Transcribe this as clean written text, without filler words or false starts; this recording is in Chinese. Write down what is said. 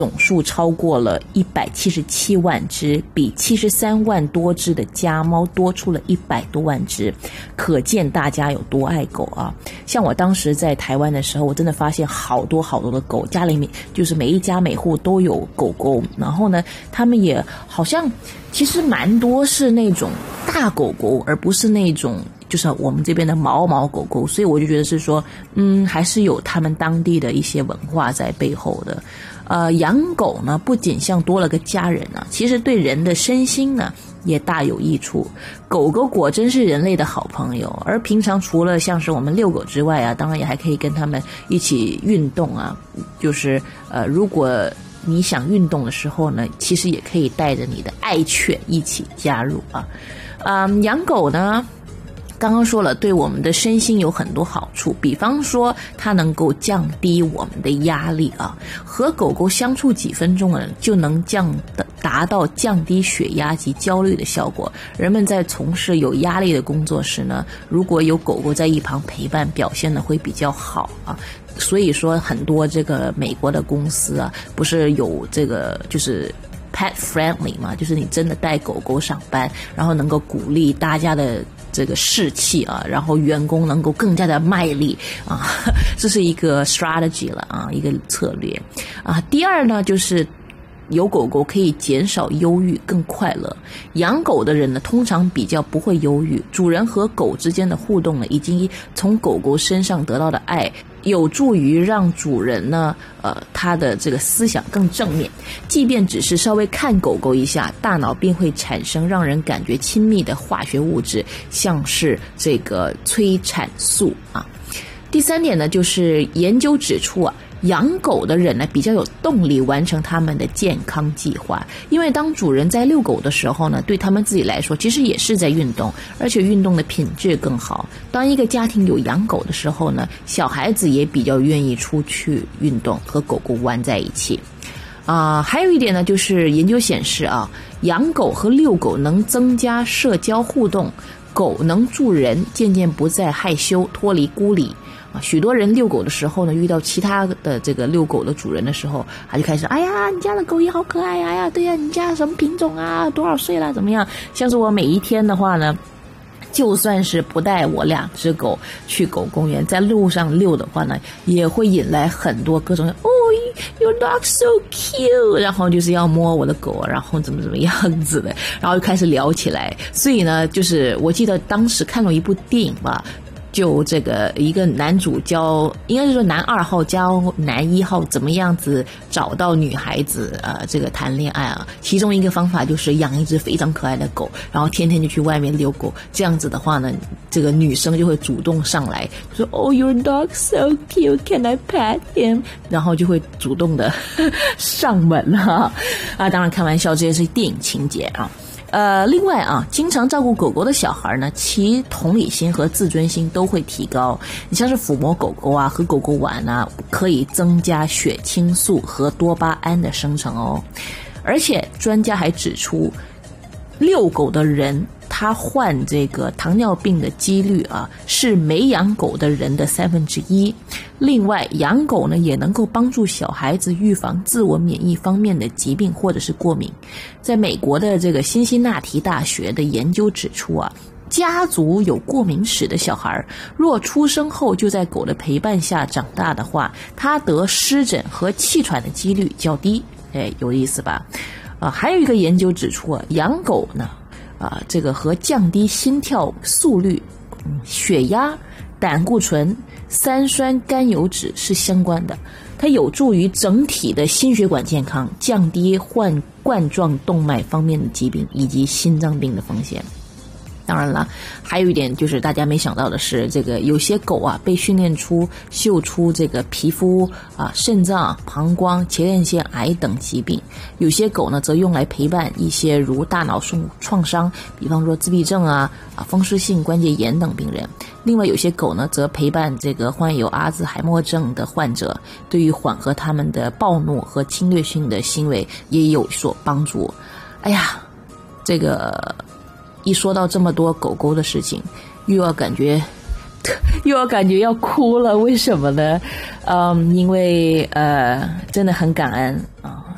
总数超过了177万只，比73万多只的家猫多出了100多万只，可见大家有多爱狗啊！像我当时在台湾的时候，我真的发现好多好多的狗，家里面就是每一家每户都有狗狗，然后呢，他们也好像其实蛮多是那种大狗狗，而不是那种就是我们这边的毛毛狗狗，所以我就觉得是说，还是有他们当地的一些文化在背后的。养狗呢，不仅像多了个家人啊，其实对人的身心呢也大有益处。狗狗果真是人类的好朋友，而平常除了像是我们遛狗之外啊，当然也还可以跟他们一起运动啊。就是如果你想运动的时候呢，其实也可以带着你的爱犬一起加入啊。养狗呢，刚刚说了，对我们的身心有很多好处，比方说它能够降低我们的压力啊，和狗狗相处几分钟呢，就能达到降低血压及焦虑的效果。人们在从事有压力的工作时呢，如果有狗狗在一旁陪伴，表现呢会比较好啊。所以说很多这个美国的公司啊，不是有这个就是pet friendly 嘛，就是你真的带狗狗上班，然后能够鼓励大家的这个士气啊，然后员工能够更加的卖力啊，这是一个 strategy 了啊，一个策略啊。第二呢，就是有狗狗可以减少忧郁，更快乐。养狗的人呢，通常比较不会忧郁，主人和狗之间的互动呢，已经从狗狗身上得到的爱，有助于让主人呢，他的这个思想更正面。即便只是稍微看狗狗一下，大脑便会产生让人感觉亲密的化学物质，像是这个催产素啊。第三点呢，就是研究指出啊，养狗的人呢比较有动力完成他们的健康计划，因为当主人在遛狗的时候呢，对他们自己来说其实也是在运动，而且运动的品质更好。当一个家庭有养狗的时候呢，小孩子也比较愿意出去运动，和狗狗玩在一起。还有一点呢，就是研究显示啊，养狗和遛狗能增加社交互动，狗能助人渐渐不再害羞，脱离孤立。许多人遛狗的时候呢，遇到其他的这个遛狗的主人的时候，他就开始，哎呀，你家的狗也好可爱呀，哎呀，对呀，你家什么品种啊，多少岁了，怎么样？像是我每一天的话呢，就算是不带我2只狗去狗公园，在路上遛的话呢，也会引来很多各种your dog so cute， 然后就是要摸我的狗，然后怎么样子的，然后就开始聊起来。所以呢，就是我记得当时看了一部电影吧，就这个一个男主教，应该是说男2号教男1号怎么样子找到女孩子这个谈恋爱啊。其中一个方法就是养一只非常可爱的狗，然后天天就去外面遛狗，这样子的话呢，这个女生就会主动上来说your dog so cute, can I pet him？ 然后就会主动的上门啊。当然开玩笑，这些是电影情节啊。另外啊，经常照顾狗狗的小孩呢，其同理心和自尊心都会提高。你像是抚摸狗狗啊，和狗狗玩啊，可以增加血清素和多巴胺的生成哦。而且专家还指出，遛狗的人他患这个糖尿病的几率啊，是没养狗的人的1/3。另外，养狗呢也能够帮助小孩子预防自我免疫方面的疾病或者是过敏。在美国的这个辛辛那提大学的研究指出啊，家族有过敏史的小孩，若出生后就在狗的陪伴下长大的话，他得湿疹和气喘的几率较低。有意思吧？还有一个研究指出啊，养狗呢这个和降低心跳速率、血压、胆固醇、三酸甘油酯是相关的，它有助于整体的心血管健康，降低患冠状动脉方面的疾病以及心脏病的风险。当然了，还有一点就是大家没想到的是，这个有些狗啊被训练嗅出这个皮肤肾脏、膀胱、前列腺癌等疾病。有些狗呢则用来陪伴一些如大脑创伤，比方说自闭症风湿性关节炎等病人。另外有些狗呢则陪伴这个患有阿兹海默症的患者，对于缓和他们的暴怒和侵略性的行为也有所帮助。哎呀，这个一说到这么多狗狗的事情，又要感觉要哭了。为什么呢？因为真的很感恩啊。